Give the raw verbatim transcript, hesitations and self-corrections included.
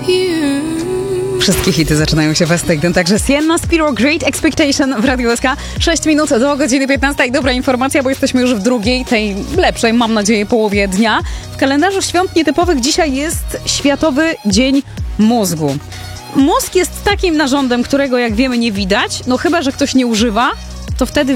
Wszystkie hity zaczynają się westygnem, także Sienna Spiro, Great Expectation w Radiu S K. sześć minut do godziny piętnastej. Dobra informacja, bo jesteśmy już w drugiej, tej lepszej, mam nadzieję, połowie dnia. W kalendarzu świąt nietypowych dzisiaj jest Światowy Dzień Mózgu. Mózg jest takim narządem, którego, jak wiemy, nie widać, no chyba że ktoś nie używa, to wtedy